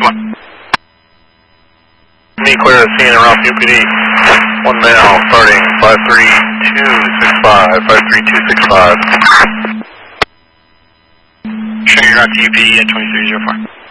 Me clear the scene around UPD. 1 now, starting 53265, 53265. Showing you're on to UPD at 2304.